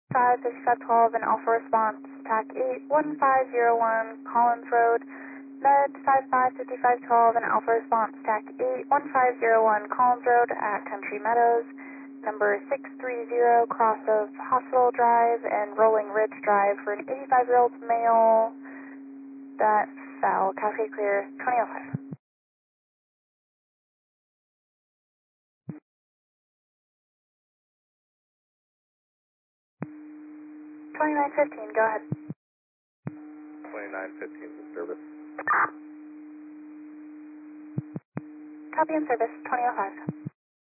5512 and Alpha Response, TAC 81501, Collins Road, Med 555512 and Alpha Response, TAC 81501, Collins Road at Country Meadows, number 630, cross of Hospital Drive and Rolling Ridge Drive for an 85-year-old male that fell. Cascade clear, 2005. 2915, go ahead. 2915 to service. Copy in service, 2005.